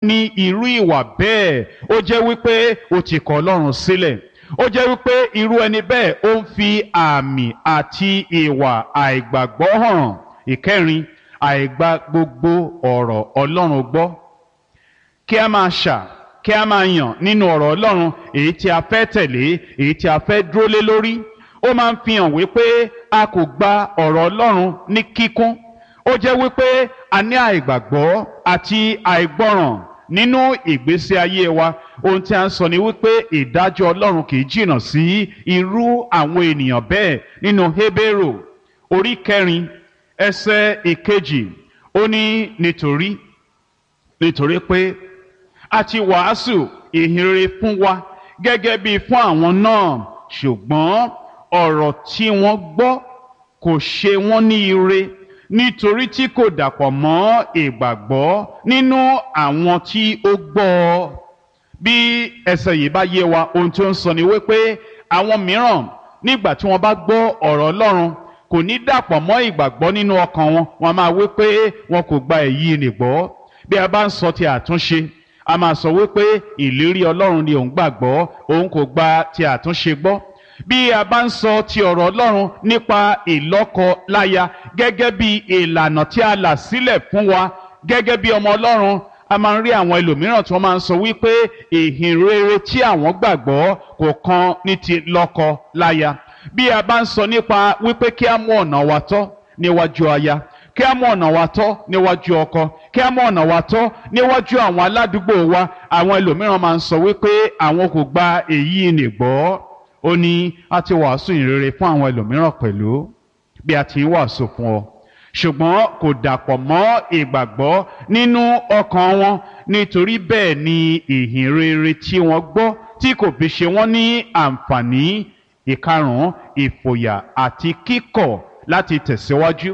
ní irú ìwà bẹ́ẹ̀ ó jẹ́ wípé ó ti kọ̀ Ọlọ́run sílẹ̀. Ó jẹ́ wípé irú ẹni bẹ́ẹ̀ ó ń fi àmì àti ìwà àìgbàgbọ́ hàn. Ìkẹrin, àìgbà gbogbo ọ̀rọ̀ Ọlọ́run gbọ́. Kí a máa ṣà, kí a máa yàn nínú ọ̀rọ̀ Ọlọ́run èyí tí a fẹ́ tẹ̀lé, èyí tí a fẹ́ dúró lé lórí. Ó máa ń fi hàn wípé a kò gba ọ̀rọ̀ Ọlọ́run ní kíkún. Ó jẹ́ wípé a ní àìgbàgbọ́ àti àìgbọ́ràn nínú ìgbésí ayé wa. Ohun tí a ń sọ ni wípé ìdájọ́ Ọlọ́run kì í jìnnà sí irú àwọn ènìyàn bẹ́ẹ̀. Nínú Hébérù orí 4 ẹsẹ̀ 2 ó ní nítorí pé a ti wàásù ìhìnrere fún wa gẹ́gẹ́ bí fún àwọn náà, ṣùgbọ́n ọ̀rọ̀ tí wọ́n gbọ́ kò ṣe wọ́n ní ire, nítorí tí kò dàpọ̀ mọ́ ìgbàgbọ́ nínú àwọn tí ó gbọ́ ọ. Bí ẹsẹ̀ yìí bá yé wa, ohun tí ó ń sọ ni wípé àwọn mìíràn nígbà tí wọ́n bá gbọ́ ọ̀rọ̀ Ọlọ́run kò ní dàpọ̀ mọ́ ìgbàgbọ́ nínú ọkàn wọn. Wọ́n máa wípé wọn kò gba èyí nì gbọ́. Bí a bá ń sọ ti àtúnṣe, a máa sọ wípé ìlérí Ọlọ́run ni òun gbàgbọ́, òun kò gba ti àtúnṣe gbọ́. Bí a bá ń sọ ti ọ̀rọ̀ Ọlọ́run nípa ìlọ́kọ-láya gẹ́gẹ́ bí ìlànà tí a là sílẹ̀ fún wa gẹ́gẹ́ bí ọmọ Ọlọ́run, a máa ń rí àwọn ẹlòmíràn tí wọ́n máa ń sọ wípé ìhìnrere tí àwọn gbàgbọ́ kò kan ní ti lọ́kọ-láya. Bí a bá ń sọ nípa wípé kí a mú ọ̀nà wa tọ́ níwájú aya, kí a mú ọ̀nà wa tọ́ níwájú ọkọ, kí a mú ọ̀nà wa tọ́ níwájú àwọn aládùúgbò wa, àwọn ẹlòmíràn máa ń sọ wípé àwọn kò gba èyí nì gbọ́. Ó ní a ti wàásù ìrere fún àwọn ẹlòmíràn pẹ̀lú bí a ti ń wàásù fún ọ, ṣùgbọ́n kò dàpọ̀ mọ́ ìgbàgbọ́ nínú ọkàn wọn. Nítorí bẹ́ẹ̀ ni ìhìnrere tí wọ́n gbọ́ tí kò fi ṣe wọ́n ní àǹfààní. Ìkarùn-ún, ìfòyà àti kíkọ̀ láti tẹ̀síwájú.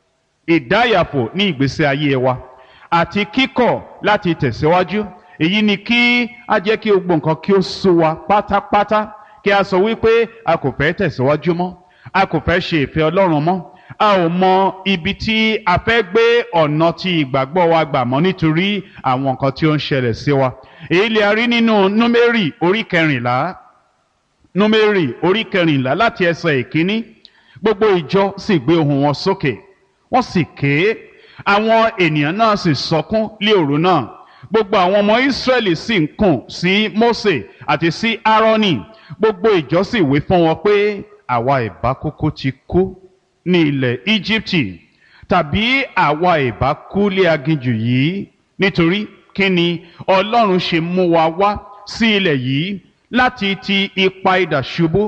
Ìdáyàfò ní ìgbésí ayé wa àti kíkọ̀ láti tẹ̀síwájú. Èyí ni kí a jẹ́ kí gbogbo nǹkan kí ó sú wa pátápátá, kí a sọ wípé a kò fẹ́ tẹ̀síwájú mọ́, a kò fẹ́ ṣe ìfẹ́ Ọlọ́run mọ́, a ò mọ ibi tí a fẹ́ gbé ọ̀nà tí ìgbàgbọ́ wa gbà mọ́ nítorí àwọn nǹkan tí ó ń ṣẹlẹ̀ sí wa. Èyí lè rí nínú Númérì orí 14. Númérì orí 14 láti ẹsẹ̀ 1. Gbogbo ìjọ sì gbé ohùn wọn sókè, wọ́n sì ké, àwọn ènìyàn náà sì sọkún lé òru náà. Gbogbo àwọn ọmọ Ísírẹ́lì sì ń kùn sí Mósè àti sí Áárónì. Gbogbo ìjọ sì wí fún wọn pé àwa ìbá kúkú ti kú ní ilẹ̀ Íjíbítì, tàbí àwa ìbá kú lé aginjù yìí. Nítorí kí ni Ọlọ́run ṣe mú wa wá sí ilẹ̀ yìí láti ti ipa idà ṣubú?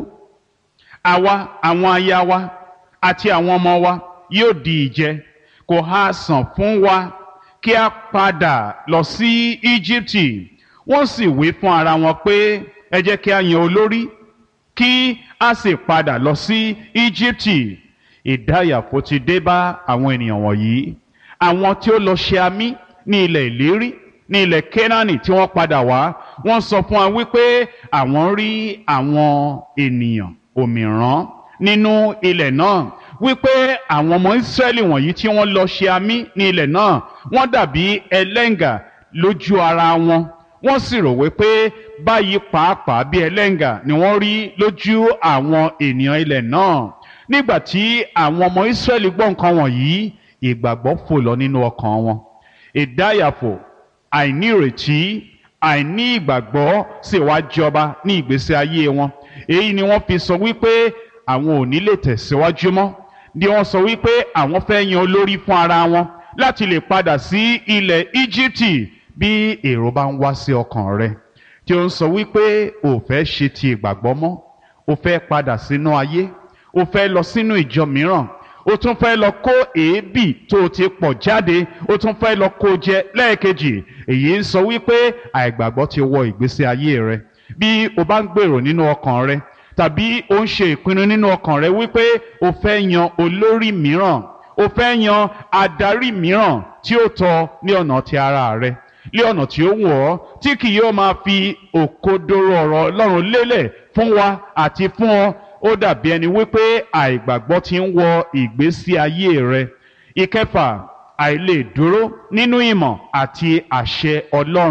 Àwa, àwọn aya wa àti àwọn ọmọ wa yóò di ìjẹ. Kò ha sàn fún wa kí a padà lọ sí Íjíbítì? Wọ́n sì wí fún ara wọn pé ẹ jẹ́ kí a yan olórí kí a sì padà lọ sí Íjíbítì. Ìdáyàfò ti dé bá àwọn ènìyàn wọ̀nyí, àwọn tí ó lọ ṣe amí ní ilẹ̀ ìlérí, ní ilẹ̀ Kénáánì tí wọ́n padà wá. Wọ́n sọ fún wa wípé àwọn rí àwọn ènìyàn òmìrán nínú ilẹ̀ náà, wípé àwọn ọmọ Ísírẹ́lì wọ̀nyí tí wọ́n lọ ṣe amí ní ilẹ̀ náà wọ́n dàbí ẹlẹ́ngà lójú ara wọn. Wọ́n sì rò wípé báyìí pàápàá bí ẹlẹ́ngà ni wọ́n rí lójú àwọn ènìyàn ilẹ̀ náà. Nígbà tí àwọn ọmọ Ísírẹ́lì gbọ́ nǹkan wọ̀nyí, ìgbàgbọ́ fò lọ nínú ọkàn wọn. Ìdáyàfò, àìnírètí, àìní ìgbàgbọ́ sì wá jọba ní ìgbésí ayé wọn. Èyí ni wọ́n fi sọ wípé àwọn ò ní lè tẹ̀síwájú mọ́. Bí wọ́n sọ wípé àwọn fẹ́ yan olórí fún ara wọn láti lè padà sí ilẹ̀ Íjíbítì. Bí èrò bá ń wá sí ọkàn rẹ tí ó ń sọ wípé o fẹ́ ṣe ti ìgbàgbọ́ mọ́, o fẹ́ padà sínú ayé, o fẹ́ lọ sínú ìjọ mìíràn, o tún fẹ́ lọ kó èébì tó o ti pọ̀ jáde, o tún fẹ́ lọ kó jẹ lẹ́ẹ̀kejì, èyí ń sọ wípé àìgbàgbọ́ ti wọ ìgbésí ayé rẹ. Bí o bá ń gbèrò nínú ọkàn rẹ tàbí o ń ṣe ìpinnu nínú ọkàn rẹ wípé o fẹ́ yan olórí mìíràn, o fẹ́ yan adarí mìíràn tí ó tọ́ ní ọ̀nà ti ara rẹ, lé ọ̀nà tí ó wù ọ́, tí kì yóò máa fi òkodoro ọ̀rọ̀ Ọlọ́run lélẹ̀ fún wa àti fún ọ, ó dàbí ẹni wípé àìgbàgbọ́ ti ń wọ ìgbésí ayé rẹ. Ìkẹfà, àìlè dúró nínú ìmọ̀ àti àṣẹ Ọlọ́run.